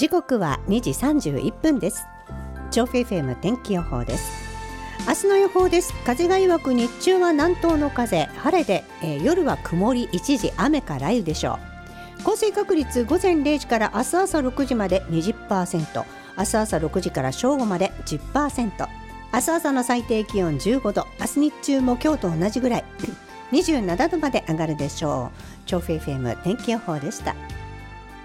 時刻は2時31分です。調布 FM 天気予報です。明日の予報です。風が弱く、日中は南東の風、晴れで、夜は曇り一時雨か雷雨でしょう。降水確率午前0時から明日朝6時まで 20%、 明日朝6時から正午まで 10%、 明日朝の最低気温15度、明日日中も今日と同じぐらい27度まで上がるでしょう。調布 FM 天気予報でした。